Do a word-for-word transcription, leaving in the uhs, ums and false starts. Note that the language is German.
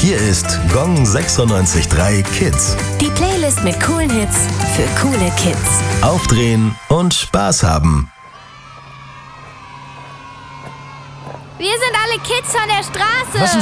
Hier ist Gong sechsundneunzig Komma drei Kids. Die Playlist mit coolen Hits für coole Kids. Aufdrehen und Spaß haben. Wir sind alle Kids von der Straße. Was ist denn